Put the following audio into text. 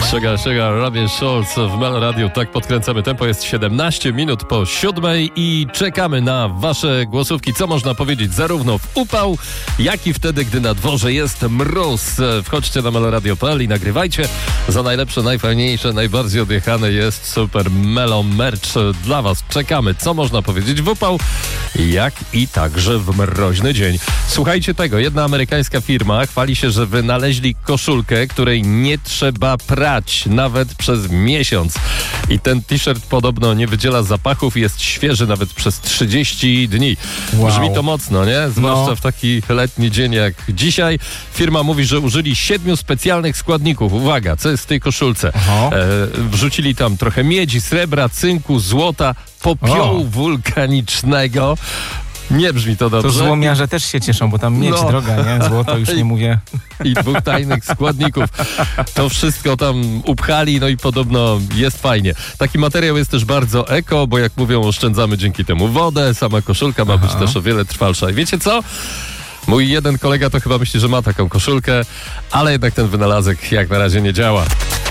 Sugar, Robin Schulz w Melo Radio. Tak podkręcamy tempo. Jest 17 minut po 7 i czekamy na wasze głosówki. Co można powiedzieć zarówno w upał, jak i wtedy, gdy na dworze jest mróz. Wchodźcie na meloradio.pl i nagrywajcie. Za najlepsze, najfajniejsze, najbardziej odjechane jest Super Melo Merch dla was. Czekamy. Co można powiedzieć w upał, jak i także w mroźny dzień. Słuchajcie tego. Jedna amerykańska firma chwali się, że wynaleźli koszulkę, której nie trzeba prać nawet przez miesiąc. I ten t-shirt podobno nie wydziela zapachów i jest świeży nawet przez 30 dni. Wow. Brzmi to mocno, nie? Zwłaszcza w taki letni dzień jak dzisiaj. Firma mówi, że użyli 7 specjalnych składników. Uwaga, co jest w tej koszulce? Wrzucili tam trochę miedzi, srebra, cynku, złota, popiołu wulkanicznego. Nie brzmi to dobrze. To złomiarze też się cieszą, bo tam miedź droga, nie? Złoto już nie mówię. I 2 tajnych składników. To wszystko tam upchali, no i podobno jest fajnie. Taki materiał jest też bardzo eko, bo jak mówią, oszczędzamy dzięki temu wodę. Sama koszulka ma być też o wiele trwalsza. I wiecie co? Mój jeden kolega to chyba myśli, że ma taką koszulkę, ale jednak ten wynalazek jak na razie nie działa.